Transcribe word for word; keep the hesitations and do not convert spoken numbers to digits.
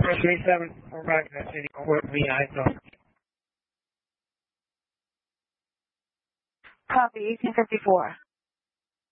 three seven for Ragnar City Court V I zone. Copy, eighteen fifty-four.